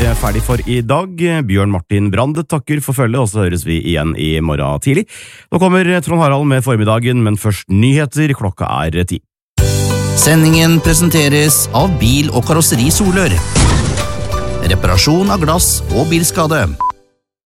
ferdig for i dag. Bjørn Martin Brande takker for følget, og så høres vi igjen i morgen tidlig. Nå kommer Trond Harald med formiddagen, men først nyheter. Klokka er 10. Sendingen presenteres av Bil- og Karosseri Solør. Reparasjon av glass og bilskade.